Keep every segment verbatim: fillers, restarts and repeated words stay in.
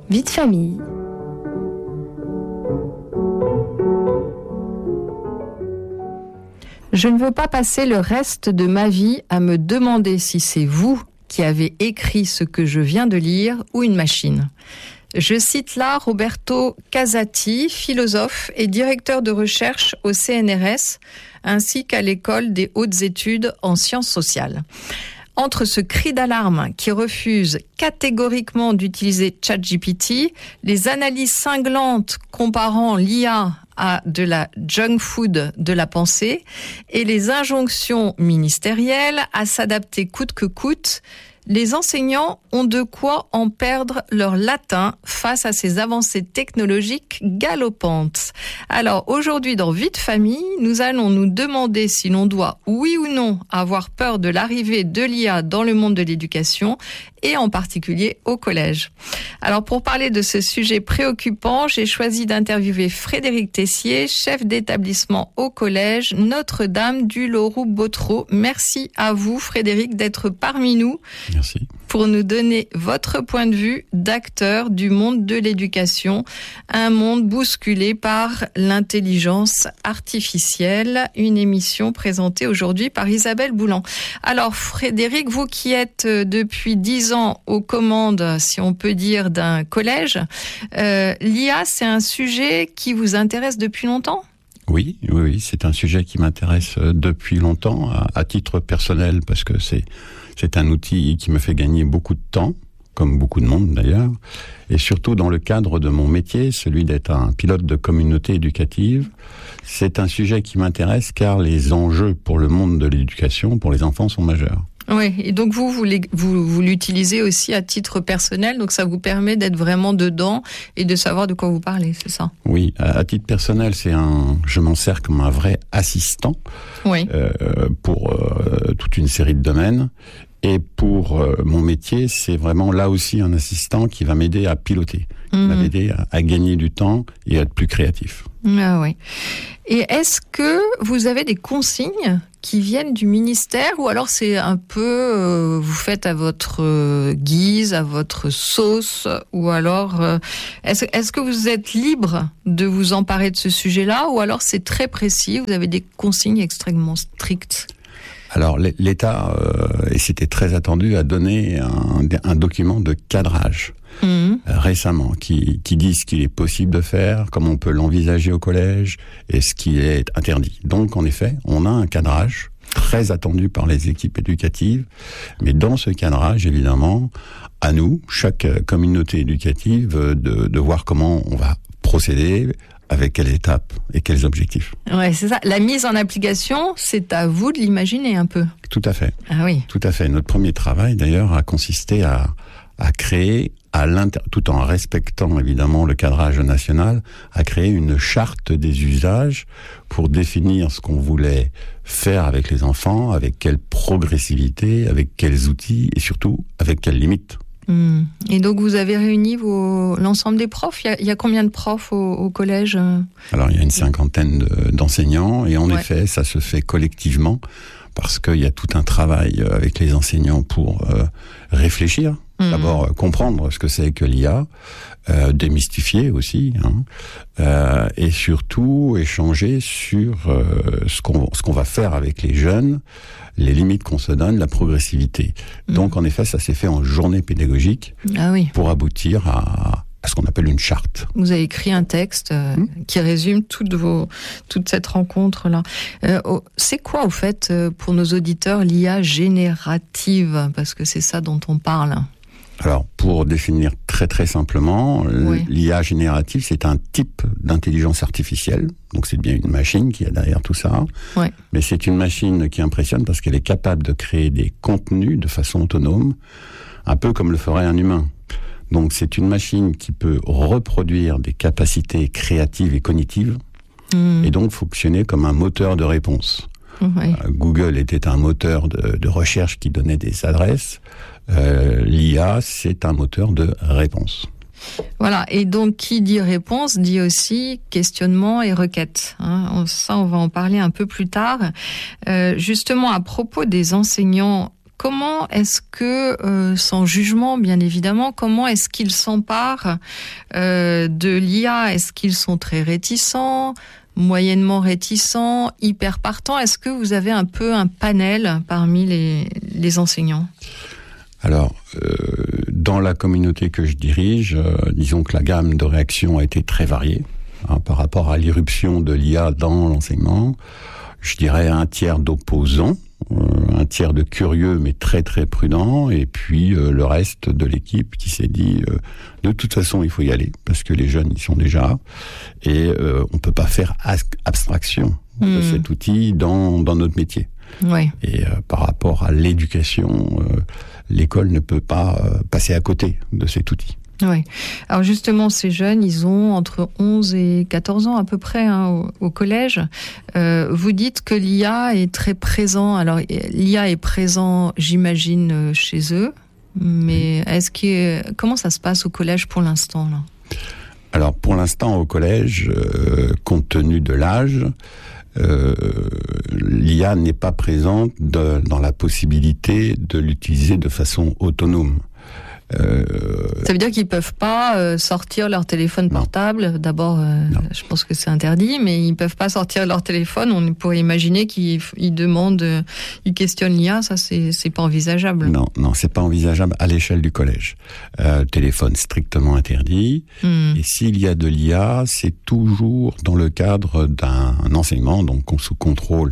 Vie de famille. Je ne veux pas passer le reste de ma vie à me demander si c'est vous qui avez écrit ce que je viens de lire ou une machine. Je cite là Roberto Casati, philosophe et directeur de recherche au C N R S, ainsi qu'à l'École des hautes études en sciences sociales. Entre ce cri d'alarme qui refuse catégoriquement d'utiliser ChatGPT, les analyses cinglantes comparant l'I A à de la junk food de la pensée et les injonctions ministérielles à s'adapter coûte que coûte, les enseignants ont de quoi en perdre leur latin face à ces avancées technologiques galopantes. Alors aujourd'hui dans Vie de famille, nous allons nous demander si l'on doit, oui ou non, avoir peur de l'arrivée de l'I A dans le monde de l'éducation et en particulier au collège. Alors pour parler de ce sujet préoccupant, j'ai choisi d'interviewer Frédéric Tessier, chef d'établissement au collège Notre-Dame du Loroux-Bottereau. Merci à vous Frédéric d'être parmi nous. Merci. Pour nous donner votre point de vue d'acteur du monde de l'éducation, un monde bousculé par l'intelligence artificielle, une émission présentée aujourd'hui par Isabelle Boulan. Alors Frédéric, vous qui êtes depuis dix ans aux commandes, si on peut dire, d'un collège, euh, l'I A, c'est un sujet qui vous intéresse depuis longtemps ? Oui, oui, oui, c'est un sujet qui m'intéresse depuis longtemps, à, à titre personnel, parce que c'est c'est un outil qui me fait gagner beaucoup de temps, comme beaucoup de monde d'ailleurs, et surtout dans le cadre de mon métier, celui d'être un pilote de communauté éducative. C'est un sujet qui m'intéresse car les enjeux pour le monde de l'éducation, pour les enfants, sont majeurs. Oui, et donc vous, vous, vous, vous l'utilisez aussi à titre personnel, donc ça vous permet d'être vraiment dedans et de savoir de quoi vous parlez, c'est ça ? Oui, à, à titre personnel, c'est un, je m'en sers comme un vrai assistant, oui. euh, pour euh, toute une série de domaines. Et pour euh, mon métier, c'est vraiment là aussi un assistant qui va m'aider à piloter, qui mmh. va m'aider à, à gagner du temps et à être plus créatif. Ah oui. Et est-ce que vous avez des consignes qui viennent du ministère ou alors c'est un peu, euh, vous faites à votre euh, guise, à votre sauce, ou alors euh, est-ce, est-ce que vous êtes libre de vous emparer de ce sujet-là ou alors c'est très précis, vous avez des consignes extrêmement strictes ? Alors l'État, euh, et c'était très attendu, a donné un, un document de cadrage mmh. euh, récemment qui, qui dit ce qu'il est possible de faire, comment on peut l'envisager au collège et ce qui est interdit. Donc en effet, on a un cadrage très attendu par les équipes éducatives, mais dans ce cadrage, évidemment, à nous, chaque communauté éducative, de, de voir comment on va procéder, avec quelles étapes et quels objectifs. Ouais, c'est ça. La mise en application, c'est à vous de l'imaginer un peu. Tout à fait. Ah oui. Tout à fait. Notre premier travail, d'ailleurs, a consisté à, à créer, à l'inter... tout en respectant évidemment le cadrage national, à créer une charte des usages pour définir ce qu'on voulait faire avec les enfants, avec quelle progressivité, avec quels outils et surtout avec quelles limites. Mmh. Et donc vous avez réuni vos, l'ensemble des profs. Il y a, il y a combien de profs au, au collège ? Alors il y a une cinquantaine de, d'enseignants et en ouais. effet ça se fait collectivement parce qu'il y a tout un travail avec les enseignants pour euh, réfléchir. Mmh. D'abord euh, comprendre ce que c'est que l'I A, euh, démystifier aussi, hein, euh, et surtout échanger sur euh, ce qu'on ce qu'on va faire avec les jeunes, les limites qu'on se donne, la progressivité. Mmh. Donc en effet, ça s'est fait en journée pédagogique ah oui. pour aboutir à, à ce qu'on appelle une charte. Vous avez écrit un texte euh, mmh. qui résume toutes vos, toute cette rencontre-là. Euh, oh, c'est quoi, au fait, pour nos auditeurs, l'I A générative ? Parce que c'est ça dont on parle. Alors, pour définir très très simplement, oui. l'I A générative, c'est un type d'intelligence artificielle. Donc c'est bien une machine qui est derrière tout ça. Oui. Mais c'est une machine qui impressionne parce qu'elle est capable de créer des contenus de façon autonome, un peu comme le ferait un humain. Donc c'est une machine qui peut reproduire des capacités créatives et cognitives, mmh. et donc fonctionner comme un moteur de réponse. Oui. Euh, Google était un moteur de, de recherche qui donnait des adresses. Euh, L'I A, c'est un moteur de réponse. Voilà, et donc qui dit réponse dit aussi questionnement et requête. Hein. Ça, on va en parler un peu plus tard. Euh, justement, à propos des enseignants comment est-ce que, euh, sans jugement bien évidemment, comment est-ce qu'ils s'emparent euh, de l'I A? Est-ce qu'ils sont très réticents, moyennement réticents, hyper partants? Est-ce que vous avez un peu un panel parmi les, les enseignants? Alors, euh, dans la communauté que je dirige, euh, disons que la gamme de réactions a été très variée hein, par rapport à l'irruption de l'I A dans l'enseignement. Je dirais un tiers d'opposants, euh, un tiers de curieux mais très très prudents, et puis euh, le reste de l'équipe qui s'est dit euh, de toute façon il faut y aller parce que les jeunes y sont déjà et euh, on peut pas faire abstraction mmh. de cet outil dans dans notre métier. Ouais. Et euh, par rapport à l'éducation, euh, l'école ne peut pas euh, passer à côté de cet outil. Oui. Alors justement, ces jeunes, ils ont entre onze et quatorze ans à peu près hein, au, au collège. Euh, vous dites que l'I A est très présent. Alors l'I A est présent, j'imagine, chez eux. Mais est-ce que comment ça se passe au collège pour l'instant là? Alors pour l'instant au collège, euh, compte tenu de l'âge, euh, l'I A n'est pas présente de, dans la possibilité de l'utiliser de façon autonome. Euh, Ça veut dire qu'ils peuvent pas euh, sortir leur téléphone portable. Non. D'abord, euh, je pense que c'est interdit, mais ils peuvent pas sortir leur téléphone. On pourrait imaginer qu'ils ils demandent, euh, ils questionnent l'I A. Ça, c'est c'est pas envisageable. Non, non, c'est pas envisageable à l'échelle du collège. Euh, téléphone strictement interdit. Mmh. Et s'il y a de l'I A, c'est toujours dans le cadre d'un enseignement, donc sous contrôle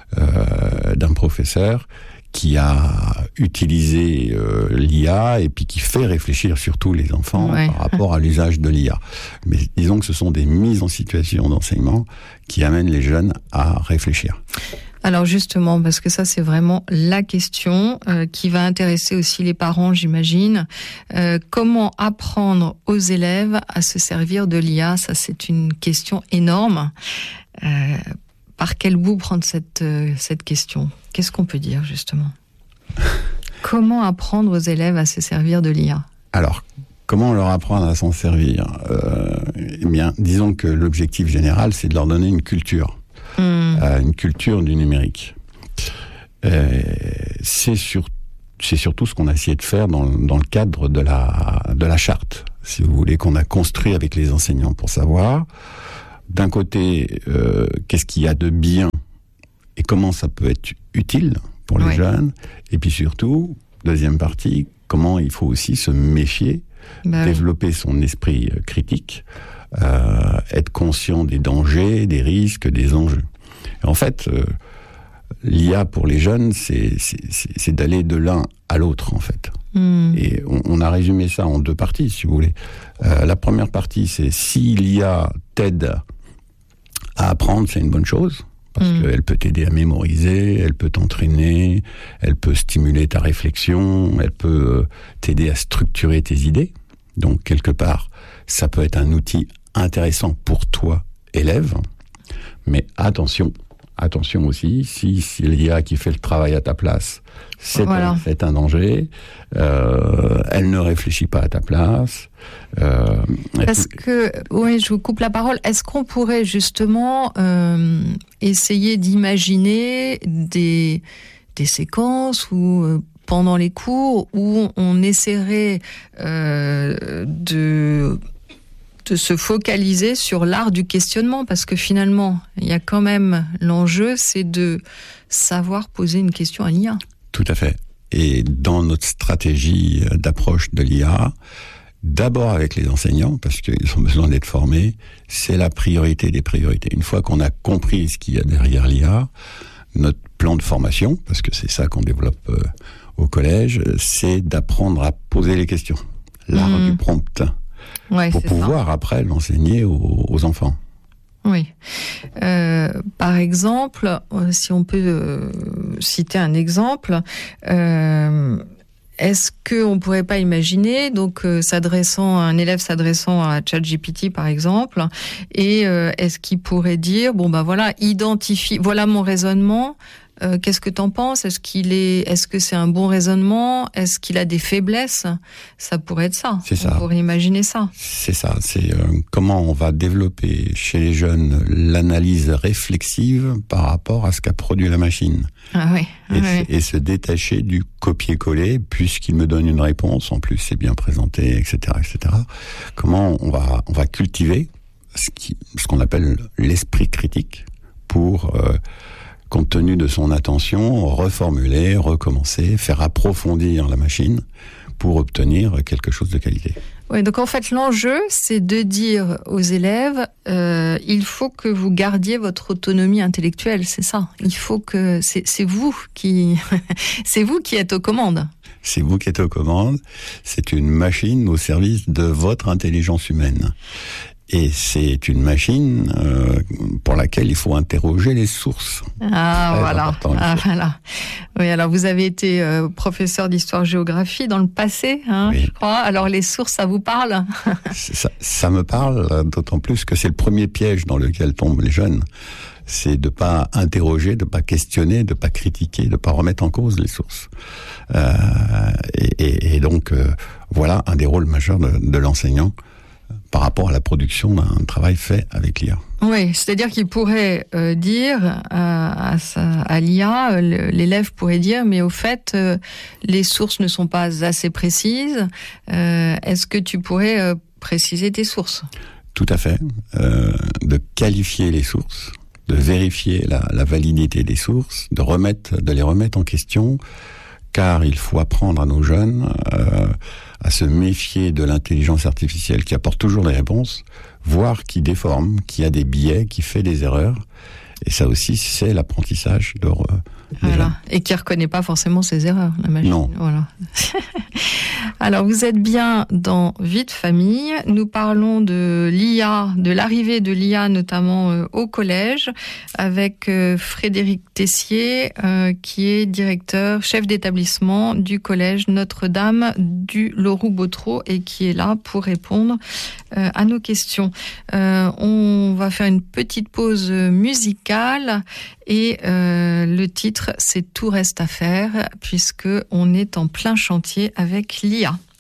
euh, d'un professeur qui a utilisé euh, l'I A et puis qui fait réfléchir surtout les enfants ouais. par rapport à l'usage de l'I A. Mais disons que ce sont des mises en situation d'enseignement qui amènent les jeunes à réfléchir. Alors justement, parce que ça c'est vraiment la question euh, qui va intéresser aussi les parents, j'imagine. Euh, comment apprendre aux élèves à se servir de l'I A? Ça c'est une question énorme. Euh, par quel bout prendre cette, euh, cette question? Qu'est-ce qu'on peut dire, justement? Comment apprendre aux élèves à se servir de l'I A? Alors, comment leur apprendre à s'en servir? euh, Eh bien, disons que l'objectif général, c'est de leur donner une culture. Mmh. Euh, une culture du numérique. Euh, c'est, sur, c'est surtout ce qu'on a essayé de faire dans, dans le cadre de la, de la charte, si vous voulez, qu'on a construit avec les enseignants pour savoir, d'un côté, euh, qu'est-ce qu'il y a de bien et comment ça peut être utile pour les oui. jeunes. Et puis surtout, deuxième partie, comment il faut aussi se méfier, bah développer oui. son esprit critique, euh, être conscient des dangers, des risques, des enjeux. Et en fait, euh, l'I A pour les jeunes, c'est, c'est, c'est, c'est d'aller de l'un à l'autre, en fait. Mmh. Et on, on a résumé ça en deux parties, si vous voulez. Euh, la première partie, c'est si l'I A t'aide à apprendre, c'est une bonne chose. Parce mmh. qu'elle peut t'aider à mémoriser, elle peut t'entraîner, elle peut stimuler ta réflexion, elle peut t'aider à structurer tes idées. Donc, quelque part, ça peut être un outil intéressant pour toi, élève. Mais attention, attention aussi, si c'est l'I A qui fait le travail à ta place, c'est, voilà. un, c'est un danger. Euh, elle ne réfléchit pas à ta place. Euh, Parce que, oui, je vous coupe la parole. Est-ce qu'on pourrait justement euh, essayer d'imaginer des des séquences où euh, pendant les cours où on essaierait euh, de de se focaliser sur l'art du questionnement, parce que finalement, il y a quand même l'enjeu, c'est de savoir poser une question à l'I A. Tout à fait. Et dans notre stratégie d'approche de l'I A, d'abord avec les enseignants, parce qu'ils ont besoin d'être formés, c'est la priorité des priorités. Une fois qu'on a compris ce qu'il y a derrière l'I A, notre plan de formation, parce que c'est ça qu'on développe euh, au collège, c'est d'apprendre à poser les questions. L'art mmh. du prompt. Ouais, pour pouvoir ça. Après l'enseigner aux, aux enfants. Oui. Euh, par exemple, si on peut euh, citer un exemple, euh, est-ce qu'on ne pourrait pas imaginer, donc euh, s'adressant à un élève s'adressant à ChatGPT par exemple, et euh, est-ce qu'il pourrait dire, bon ben voilà, identifie, voilà mon raisonnement, Euh, qu'est-ce que t'en penses ? Est-ce qu'il est, est-ce que c'est un bon raisonnement ? Est-ce qu'il a des faiblesses ? Ça pourrait être ça. C'est ça. On pourrait imaginer ça. C'est ça. C'est euh, comment on va développer chez les jeunes l'analyse réflexive par rapport à ce qu'a produit la machine. Ah oui. Et, oui. et se détacher du copier-coller, puisqu'il me donne une réponse, en plus c'est bien présenté, et cetera, et cetera. Comment on va, on va cultiver ce, qui, ce qu'on appelle l'esprit critique pour, euh, compte tenu de son attention, reformuler, recommencer, faire approfondir la machine pour obtenir quelque chose de qualité. Oui, donc en fait, l'enjeu, c'est de dire aux élèves, euh, il faut que vous gardiez votre autonomie intellectuelle, c'est ça. Il faut que c'est, c'est vous qui, c'est vous qui êtes aux commandes. C'est vous qui êtes aux commandes. C'est une machine au service de votre intelligence humaine. Et c'est une machine euh, pour laquelle il faut interroger les sources. Ah, voilà. Ah, voilà. Oui, alors vous avez été euh, professeur d'histoire-géographie dans le passé, hein, oui. je crois. Alors les sources, ça vous parle ? ça, ça me parle, d'autant plus que c'est le premier piège dans lequel tombent les jeunes. C'est de pas interroger, de pas questionner, de pas critiquer, de pas remettre en cause les sources. Euh, et, et, et donc, euh, voilà un des rôles majeurs de, de l'enseignant par rapport à la production d'un travail fait avec l'I A. Oui, c'est-à-dire qu'il pourrait euh, dire à, à, sa, à l'I A, l'élève pourrait dire, mais au fait, euh, les sources ne sont pas assez précises. Euh, est-ce que tu pourrais euh, préciser tes sources ? Tout à fait. Euh, de qualifier les sources, de vérifier la, la validité des sources, de remettre, de les remettre en question, car il faut apprendre à nos jeunes euh, à se méfier de l'intelligence artificielle qui apporte toujours des réponses, voire qui déforme, qui a des biais, qui fait des erreurs. Et ça aussi, c'est l'apprentissage de... Euh, voilà. Et qui ne reconnaît pas forcément ses erreurs, la machine. Non. Voilà. Alors, vous êtes bien dans Vie de famille. Nous parlons de l'I A, de l'arrivée de l'I A notamment euh, au collège, avec euh, Frédéric Tessier, euh, qui est directeur, chef d'établissement du collège Notre-Dame du Loroux-Bottereau et qui est là pour répondre euh, à nos questions. Euh, on va faire une petite pause musicale et euh, le titre, c'est Tout reste à faire, puisque on est en plein chantier avec l'I A.